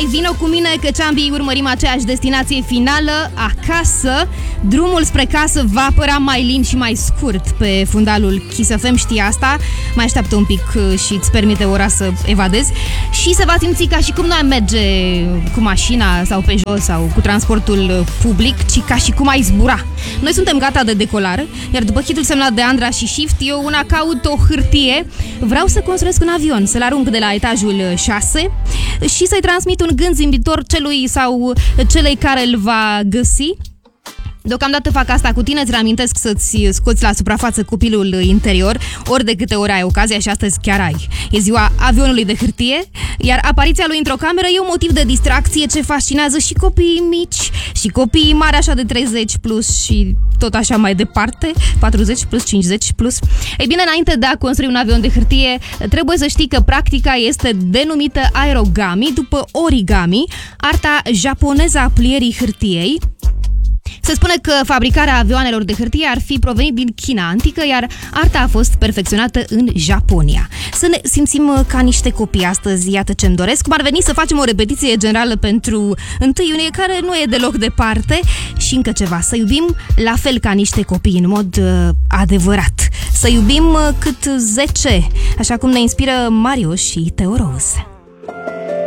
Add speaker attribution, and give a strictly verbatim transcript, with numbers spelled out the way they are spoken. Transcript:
Speaker 1: Hai, vino cu mine că ambii urmărim aceeași destinație finală, acasă. Drumul spre casă va părea mai lin și mai scurt pe fundalul Kiss F M, știi asta. Mai așteaptă un pic și îți permite ora să evadezi. Și se va simți ca și cum nu ai merge cu mașina sau pe jos sau cu transportul public, ci ca și cum ai zbura. Noi suntem gata de decolare, iar după hitul semnat de Andra și Shift, eu una caut o hârtie. Vreau să construiesc un avion, să-l arunc de la etajul șase și să-i transmit un gând zâmbitor celui sau celei care îl va găsi. Deocamdată fac asta cu tine, îți reamintesc să-ți scoți la suprafață copilul interior ori de câte ori ai ocazia, și astăzi chiar ai. E ziua avionului de hârtie, iar apariția lui într-o cameră e un motiv de distracție ce fascinează și copiii mici și copiii mari așa de treizeci plus și tot așa mai departe, patruzeci plus, cincizeci plus. Ei bine, înainte de a construi un avion de hârtie, trebuie să știi că practica este denumită aerogami, după origami, arta japoneză a plierii hârtiei. Se spune că fabricarea avioanelor de hârtie ar fi provenit din China antică, iar arta a fost perfecționată în Japonia. Să ne simțim ca niște copii astăzi, iată ce-mi doresc. Cum ar veni să facem o repetiție generală pentru întâi iunie, care nu e deloc departe, și încă ceva, să iubim la fel ca niște copii, în mod uh, adevărat. Să iubim uh, cât zece, așa cum ne inspiră Mario și Teo Rose.